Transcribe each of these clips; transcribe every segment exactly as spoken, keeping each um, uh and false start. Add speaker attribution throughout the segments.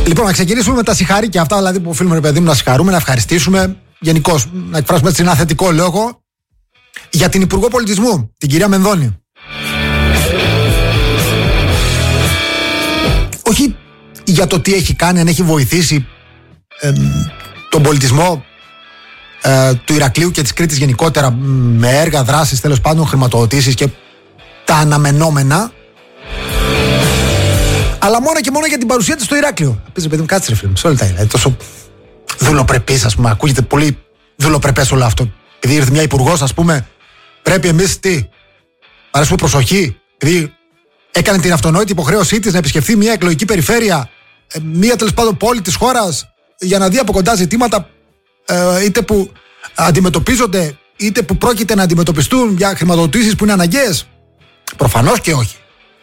Speaker 1: Λοιπόν, να ξεκινήσουμε με τα συγχαρήκια αυτά, δηλαδή που οφείλουμε, ρε παιδί μου, να συγχαρούμε, να ευχαριστήσουμε. Γενικώς, να εκφράσουμε έτσι ένα θετικό λόγο για την Υπουργό Πολιτισμού, την κυρία Μενδώνη. Όχι για το τι έχει κάνει, αν έχει βοηθήσει ε, τον πολιτισμό ε, του Ηρακλείου και της Κρήτης γενικότερα με έργα, δράσεις, τέλος πάντων, χρηματοδοτήσεις και τα αναμενόμενα, αλλά μόνο και μόνο για την παρουσία της στο Ηράκλειο. Πεις, παιδί μου, κάτσε ρε φίλε, μισό λεπτά είναι τόσο δουλοπρεπής, ας πούμε, ακούγεται πολύ δουλοπρεπές όλο αυτό. Επειδή ήρθε μια υπουργός, ας πούμε, πρέπει εμείς τι, παρέσουμε προσοχή, επειδή έκανε την αυτονόητη υποχρέωσή της να επισκεφθεί μια εκλογική περιφέρεια, μια τέλος πάντων πόλη της χώρας, για να δει από κοντά ζητήματα ε, είτε που αντιμετωπίζονται, είτε που πρόκειται να αντιμετωπιστούν για χρηματοδοτήσεις που είναι αναγκαίες. Προφανώς και όχι.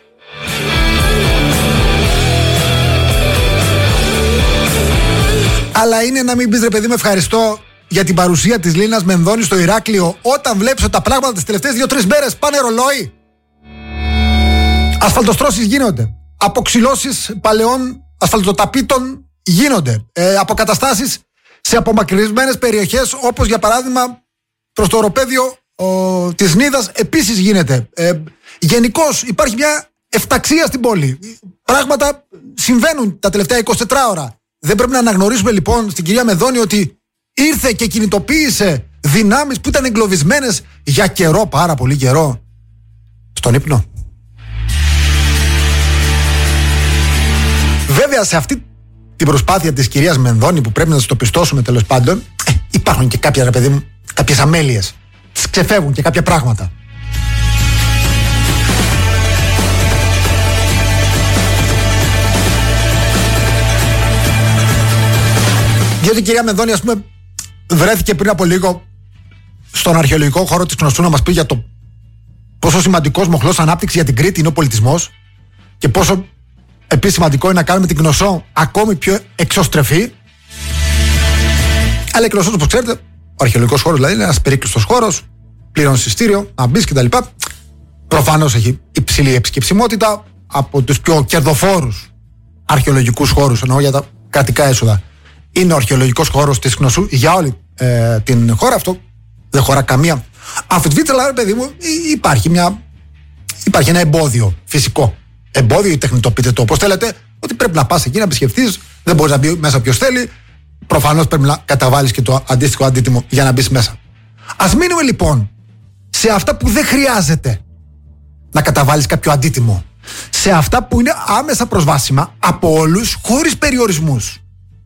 Speaker 1: Αλλά είναι να μην πεις, ρε παιδί μου, ευχαριστώ για την παρουσία της Λίνας Μενδώνη στο Ηράκλειο, όταν βλέπεις ότι τα πράγματα τις τελευταίες δύο-τρεις μέρες πάνε ρολόι. Ασφαλτοστρώσεις γίνονται. Αποξυλώσεις παλαιών ασφαλτοταπίτων γίνονται. Ε, αποκαταστάσεις σε απομακρυσμένες περιοχές, όπως για παράδειγμα προς το οροπέδιο ο, της Νίδας, επίσης γίνεται. Ε, γενικώς υπάρχει μια εφταξία στην πόλη. Πράγματα συμβαίνουν τα τελευταία εικοσιτέσσερις ώρα. Δεν πρέπει να αναγνωρίσουμε λοιπόν στην κυρία Μενδώνη ότι ήρθε και κινητοποίησε δυνάμεις που ήταν εγκλωβισμένες για καιρό, πάρα πολύ καιρό, στον ύπνο. Βέβαια, σε αυτή την προσπάθεια της κυρίας Μενδώνη, που πρέπει να της το πιστώσουμε τέλος πάντων, ε, υπάρχουν και κάποια, ρε παιδί μου, κάποιες αμέλειες. Τις ξεφεύγουν και κάποια πράγματα. Διότι η κυρία Μενδώνη, ας πούμε, βρέθηκε πριν από λίγο στον αρχαιολογικό χώρο της Κνωστού να μας πει για το πόσο σημαντικός μοχλός ανάπτυξη για την Κρήτη είναι ο πολιτισμός και πόσο επίσης σημαντικό είναι να κάνουμε την Κνωσσό ακόμη πιο εξωστρεφή. Αλλά η Κνωσσός, όπως ξέρετε, ο αρχαιολογικός χώρος δηλαδή είναι ένας περίκλειστος χώρος, πληρώνεις εισιτήριο, να μπεις κτλ. Προφανώς έχει υψηλή επισκεψιμότητα, από τους πιο κερδοφόρους αρχαιολογικούς χώρους, εννοώ για τα κρατικά έσοδα. Είναι ο αρχαιολογικός χώρος της Κνωσσού για όλη ε, την χώρα. Αυτό δεν χωρά καμία αμφισβήτηση, αλλά ρε παιδί μου, υπάρχει, μια, υπάρχει ένα εμπόδιο φυσικό. Εμπόδιο ή τεχνητό, πείτε το όπως θέλετε, ότι πρέπει να πας εκεί να επισκεφτείς, δεν μπορείς να μπει μέσα όποιος θέλει. Προφανώς πρέπει να καταβάλεις και το αντίστοιχο αντίτιμο για να μπεις μέσα. Ας μείνουμε λοιπόν σε αυτά που δεν χρειάζεται να καταβάλεις κάποιο αντίτιμο. Σε αυτά που είναι άμεσα προσβάσιμα από όλους, χωρίς περιορισμούς.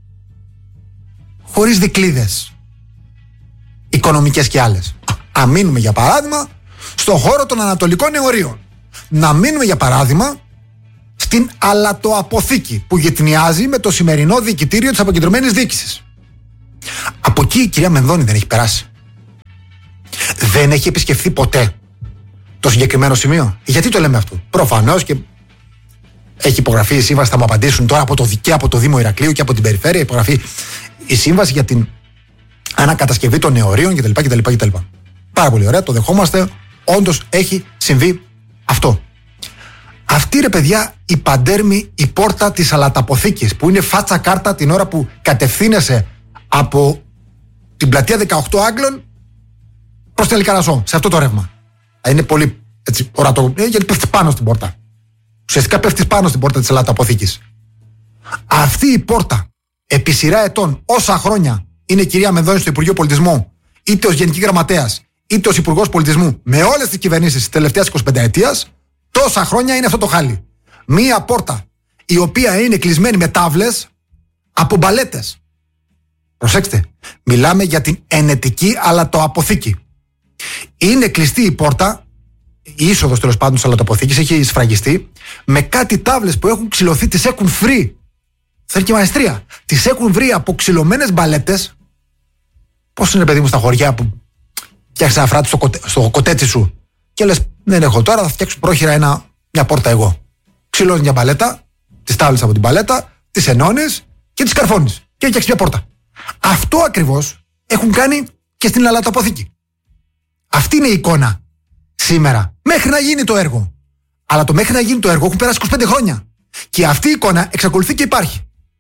Speaker 1: Χωρίς δικλείδες οικονομικές και άλλες. Να μείνουμε για παράδειγμα στον χώρο των Ανατολικών Νεωρίων. Να μείνουμε για παράδειγμα στην αλατοαποθήκη που γετνιάζει με το σημερινό διοικητήριο της αποκεντρωμένης διοίκησης. Από εκεί η κυρία Μενδώνη δεν έχει περάσει. Δεν έχει επισκεφθεί ποτέ το συγκεκριμένο σημείο. Γιατί το λέμε αυτό? Προφανώς και έχει υπογραφεί η σύμβαση, θα μου απαντήσουν τώρα από το δικαίωμα, από το Δήμο Ηρακλείου και από την περιφέρεια, υπογραφεί η σύμβαση για την ανακατασκευή των νεωρίων κτλ. κτλ, κτλ. Πάρα πολύ ωραία, το δεχόμαστε. Όντως έχει συμβεί αυτό. Αυτή, ρε παιδιά, η Παντέρμη, η πόρτα της αλαταποθήκης, που είναι φάτσα κάρτα την ώρα που κατευθύνεσαι από την πλατεία δεκαοκτώ Άγγλων προς την Αλικαρασσό, σε αυτό το ρεύμα. Είναι πολύ έτσι ορατό, γιατί πέφτεις πάνω στην πόρτα. Ουσιαστικά πέφτεις πάνω στην πόρτα της αλαταποθήκης. Αυτή η πόρτα, επί σειρά ετών, όσα χρόνια είναι η κυρία Μενδώνη στο Υπουργείο Πολιτισμού, είτε ως Γενική Γραμματέας, είτε ως Υπουργός Πολιτισμού, με όλες τις κυβερνήσεις της τελευταίας εικοσιπενταετίας, τόσα χρόνια είναι αυτό το χάλι. Μία πόρτα η οποία είναι κλεισμένη με τάβλες από μπαλέτες. Προσέξτε, μιλάμε για την ενετική αλατοαποθήκη. Είναι κλειστή η πόρτα, η είσοδος τέλος πάντων της αλατοαποθήκης έχει σφραγιστεί με κάτι τάβλες που έχουν ξυλωθεί, τις έχουν βρει. Θέλει και μαεστρία. Τις έχουν βρει από ξυλωμένες μπαλέτες. Πώς είναι, παιδί μου, στα χωριά που φτιάξεις ένα φράτη στο, κοτε, στο κοτέτσι σου και λες, δεν έχω τώρα, θα φτιάξω πρόχειρα ένα, μια πόρτα εγώ. Ξυλώνεις μια μπαλέτα, τις τάβλες από την μπαλέτα, τις ενώνεις και τις καρφώνεις. Και φτιάξεις μια πόρτα. Αυτό ακριβώς έχουν κάνει και στην αλατοαποθήκη. Αυτή είναι η εικόνα σήμερα. Μέχρι να γίνει το έργο. Αλλά το μέχρι να γίνει το έργο έχουν περάσει είκοσι πέντε χρόνια. Και αυτή η εικόνα εξακολουθεί και υπάρχει.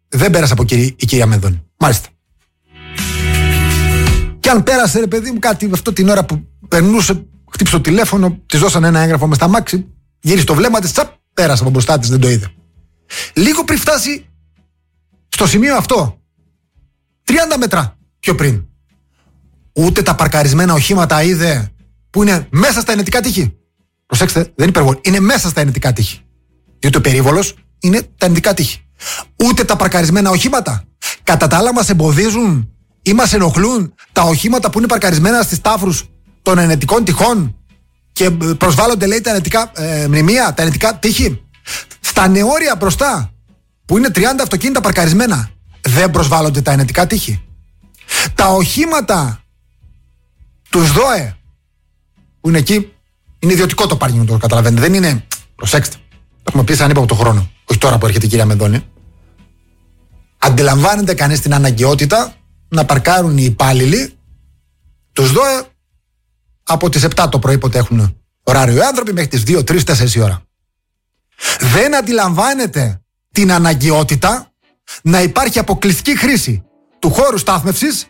Speaker 1: δεν πέρασε από η κυρία Μενδώνη. Μάλιστα. Και αν πέρασε, ρε παιδί μου, κάτι αυτό την ώρα που περνούσε, χτύπησε το τηλέφωνο, τη δώσανε ένα έγγραφο μες στα μάξι, γύρισε το βλέμμα της, τσαπ, πέρασε από μπροστά της, δεν το είδε. Λίγο πριν φτάσει στο σημείο αυτό, τριάντα μέτρα πιο πριν, ούτε τα παρκαρισμένα οχήματα είδε που είναι μέσα στα ενετικά τείχη. Προσέξτε, δεν είναι υπερβολή, είναι μέσα στα ενετικά τείχη. Διότι ο περίβολος είναι τα ενετικά τείχη. Ούτε τα παρκαρισμένα οχήματα. Κατά τα άλλα, μας εμποδίζουν ή μας ενοχλούν τα οχήματα που είναι παρκαρισμένα στις τάφρους των ενετικών τυχών και προσβάλλονται, λέει, τα ενετικά ε, μνημεία, τα ενετικά τείχη. Στα νεόρια μπροστά, που είναι τριάντα αυτοκίνητα παρκαρισμένα, δεν προσβάλλονται τα ενετικά τείχη. Τα οχήματα του ΣΔΟΕ, που είναι εκεί, είναι ιδιωτικό το πάρκινγκ, το καταλαβαίνετε. Δεν είναι. Προσέξτε. Το έχουμε πει σαν είπα από το χρόνο. Όχι τώρα που έρχεται η κυρία Μενδώνη. Αντιλαμβάνεται κανείς την αναγκαιότητα να παρκάρουν οι υπάλληλοι του ΣΔΟΕ από τις επτά το πρωί, πότε έχουν ωράριο οι άνθρωποι, μέχρι τις δύο, τρεις, τέσσερις η ώρα. Δεν αντιλαμβάνεται την αναγκαιότητα να υπάρχει αποκλειστική χρήση του χώρου στάθμευσης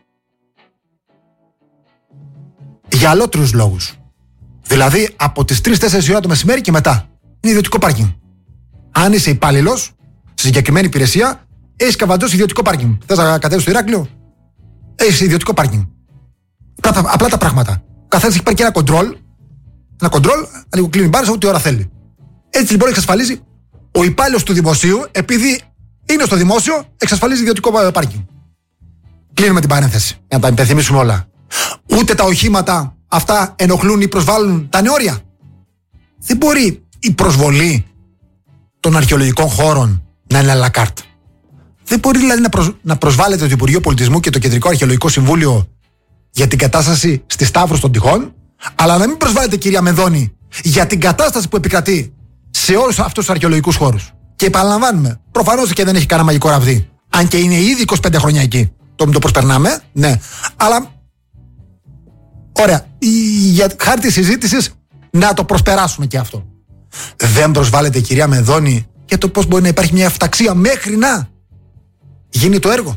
Speaker 1: για αλότριους λόγους. Δηλαδή από τις τρεις τέσσερις η ώρα το μεσημέρι και μετά. Είναι ιδιωτικό πάρκινγκ. Αν είσαι υπάλληλος στη συγκεκριμένη υπηρεσία, έχεις καβαντώσει ιδιωτικό πάρκινγκ. Θες να κατέβεις στο Ηράκλειο, έχεις ιδιωτικό πάρκινγκ. Απλά, απλά τα πράγματα. Ο καθένας έχει πάρει και ένα κοντρόλ. Ένα κοντρόλ, λίγο κλείνει μπάρες ό,τι ώρα θέλει. Έτσι λοιπόν εξασφαλίζει ο υπάλληλος του δημοσίου, επειδή είναι στο δημόσιο, εξασφαλίζει ιδιωτικό πάρκινγκ. Κλείνουμε την παρένθεση, για να τα υπενθυμίσουμε όλα. Ούτε τα οχήματα αυτά ενοχλούν ή προσβάλλουν τα νεόρια. Δεν μπορεί η προσβολή των αρχαιολογικών χώρων να είναι à la carte. Δεν μπορεί δηλαδή να, προσ... να προσβάλλεται το Υπουργείο Πολιτισμού και το Κεντρικό Αρχαιολογικό Συμβούλιο για την κατάσταση στις τάφρους των τυχών, αλλά να μην προσβάλλεται, κυρία Μενδώνη, για την κατάσταση που επικρατεί σε όλους αυτούς τους αρχαιολογικούς χώρους. Και επαναλαμβάνουμε, προφανώς και δεν έχει κανένα μαγικό ραβδί, αν και είναι ήδη είκοσι πέντε χρόνια εκεί. Το, το προσπερνάμε, ναι. Αλλά, ωραία, για χάρη συζήτησης να το προσπεράσουμε και αυτό. Δεν προσβάλλεται η κυρία Μενδώνη για το πώς μπορεί να υπάρχει μια αυταξία μέχρι να γίνει το έργο.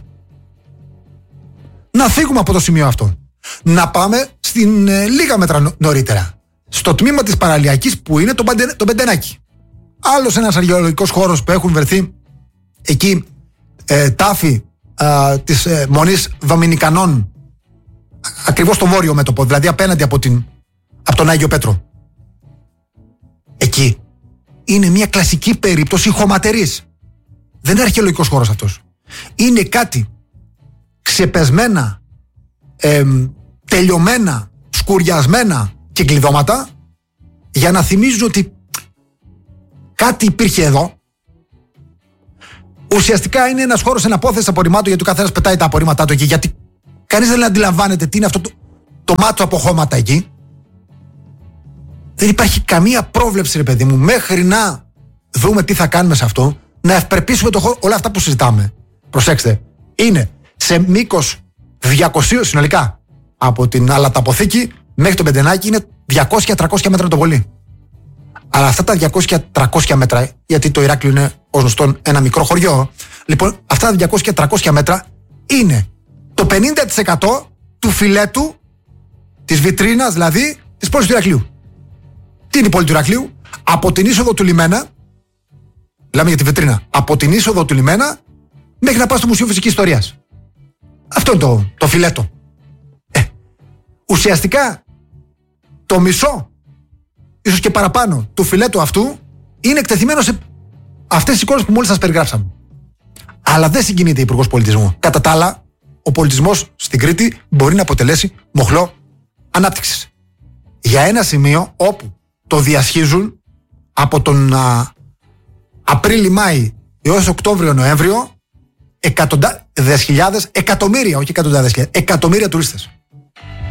Speaker 1: Να φύγουμε από το σημείο αυτό. Να πάμε στην ε, λίγα μέτρα νωρίτερα. Στο τμήμα της παραλιακής που είναι το, Μπαντε, το Μπεντενάκι. Άλλος ένας αρχαιολογικός χώρος που έχουν βρεθεί εκεί ε, τάφοι ε, της ε, Μονής Δομινικανών, ακριβώς στο βόρειο μέτωπο, δηλαδή απέναντι από, την, από τον Άγιο Πέτρο. Εκεί είναι μια κλασική περίπτωση χωματερής. Δεν είναι αρχαιολογικός χώρος αυτός. Είναι κάτι ξεπεσμένα, ε, τελειωμένα, σκουριασμένα κυκλειδώματα για να θυμίζουν ότι κάτι υπήρχε εδώ. Ουσιαστικά είναι ένας χώρος εναπόθεσης απορριμμάτων, γιατί ο καθένας πετάει τα απορρίμματά του εκεί, γιατί κανείς δεν αντιλαμβάνεται τι είναι αυτό το, το μάτσο από χώματα εκεί. Δεν υπάρχει καμία πρόβλεψη, ρε παιδί μου, μέχρι να δούμε τι θα κάνουμε σε αυτό, να ευπρεπίσουμε το χώρο. Όλα αυτά που συζητάμε, προσέξτε, είναι σε μήκος διακόσια συνολικά. Από την αλαταποθήκη μέχρι το Μπεντενάκι είναι διακόσια με τριακόσια μέτρα το πολύ. Αλλά αυτά τα διακόσια με τριακόσια μέτρα, γιατί το Ηράκλειο είναι ως γνωστόν ένα μικρό χωριό, λοιπόν, αυτά τα διακόσια με τριακόσια μέτρα είναι το πενήντα τοις εκατό του φιλέτου, της βιτρίνας δηλαδή, της πόλης του Ηρακλείου. Τι είναι η πόλη του Ηρακλείου? Από την είσοδο του λιμένα, μιλάμε για τη βιτρίνα, από την είσοδο του λιμένα μέχρι να πας στο Μουσείο Φυσικής Ιστορίας. Αυτό είναι το, το φιλέτο. Ε, ουσιαστικά το μισό, ίσως και παραπάνω, του φιλέτου αυτού είναι εκτεθειμένο σε αυτές τις εικόνες που μόλις σας περιγράψαμε. Αλλά δεν συγκινείται η Υπουργός Πολιτισμού. Κατά τα άλλα, ο πολιτισμός στην Κρήτη μπορεί να αποτελέσει μοχλό ανάπτυξης. Για ένα σημείο όπου το διασχίζουν από τον Απρίλη-Μάη έως Οκτώβριο-Νοέμβριο εκατοντάδες χιλιάδες, εκατομμύρια, όχι εκατοντάδες χιλιάδες, εκατομμύρια τουρίστες.